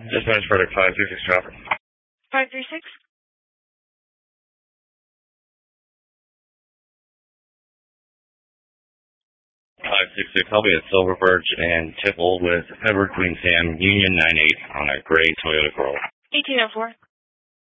Dispatch Verdict 536 traffic. 536? 566, I'll be at Silver Birch and Tipple with Edward Queen Sam, Union 98 on a gray Toyota Corolla. 1804.